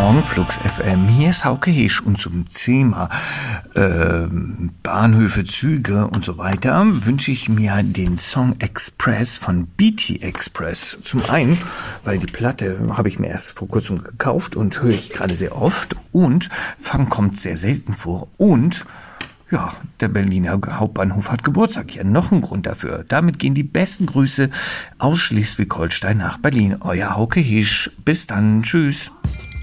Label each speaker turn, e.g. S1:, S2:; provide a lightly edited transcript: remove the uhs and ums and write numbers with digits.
S1: Morgen, Flux FM. Hier ist Hauke Hisch und zum Thema Bahnhöfe, Züge und so weiter wünsche ich mir den Song Express von BT Express. Zum einen, weil die Platte habe ich mir erst vor kurzem gekauft und höre ich gerade sehr oft und Funk kommt sehr selten vor und ja, der Berliner Hauptbahnhof hat Geburtstag. Ja, noch ein Grund dafür. Damit gehen die besten Grüße aus Schleswig-Holstein nach Berlin. Euer Hauke Hisch. Bis dann. Tschüss.